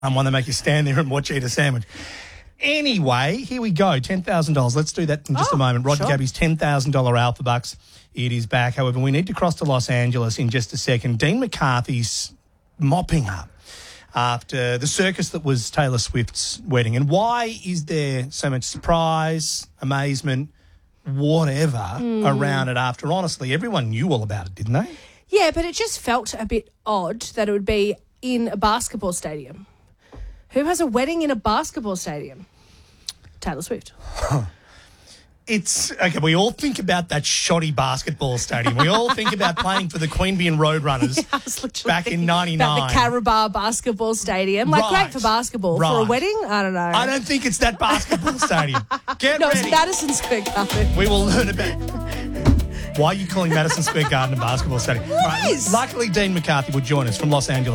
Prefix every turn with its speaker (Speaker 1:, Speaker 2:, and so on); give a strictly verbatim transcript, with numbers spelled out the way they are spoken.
Speaker 1: one that make you stand there and watch eat a sandwich. Anyway, here we go. ten thousand dollars. Let's do that in just
Speaker 2: Oh,
Speaker 1: a moment. Roger
Speaker 2: sure.
Speaker 1: Gabby's ten thousand dollars Alpha Bucks. It is back. However, we need to cross to Los Angeles in just a second. Dean McCarthy's mopping up after the circus that was Taylor Swift's wedding. And why is there so much surprise, amazement, whatever
Speaker 2: Hmm.
Speaker 1: around it after, honestly, everyone knew all about it, didn't they?
Speaker 2: Yeah, but it just felt a bit odd that it would be in a basketball stadium. Who has a wedding in a basketball stadium? Taylor Swift.
Speaker 1: It's, okay, we all think about that shoddy basketball stadium. We all think about playing for the Queanbeyan Roadrunners
Speaker 2: I was literally
Speaker 1: back in
Speaker 2: thinking
Speaker 1: ninety-nine.
Speaker 2: About the Carabao basketball stadium. Like,
Speaker 1: Right,
Speaker 2: great for basketball. For a
Speaker 1: right.
Speaker 2: wedding? I don't know.
Speaker 1: I don't think it's that basketball stadium. Get
Speaker 2: no,
Speaker 1: ready.
Speaker 2: it's Madison Square Garden.
Speaker 1: We will learn about... Why are you calling Madison Square Garden a basketball stadium? Right,
Speaker 2: is.
Speaker 1: luckily, Dean McCarthy will join us from Los Angeles.